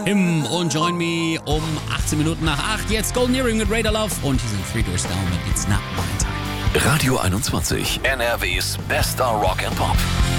Him und Join Me um 18 Minuten nach 8. Jetzt Golden Earring mit Radar Love und hier sind Three Doors Down mit It's Not My Time. Radio 21, NRWs bester Rock and Pop.